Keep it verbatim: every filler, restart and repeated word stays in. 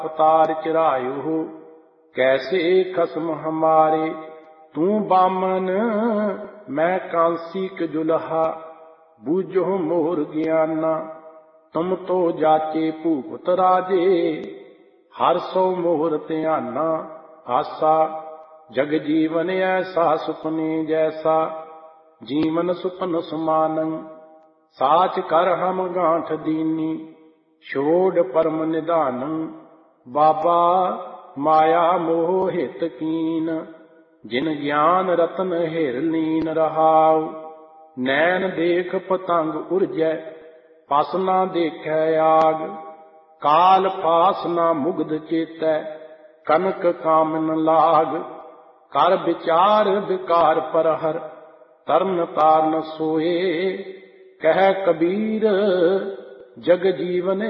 अवतार चिरायु कैसे खसम हमारे। तू बामन मैं कांसी के जुलहा बूझो मोर ज्ञाना। तुम तो जाचे भूपत राजे हर सौ मोर ध्याना। आसा जग जीवन ऐसा सुपने जैसा जीवन सुपन समानं। साच कर हम गांठ दीनी छोड़ परम निधानं। बाबा माया मोह हित कीन जिन ज्ञान रतन हिर लीन रहाउ। नैन देख पतंग उर्जै पस ना देखै आग। काल पास ना मुग्ध चेतै कनक कामन लाग। कर विचार विकार परहर तरन तारन सोए। कह कबीर जग जीवन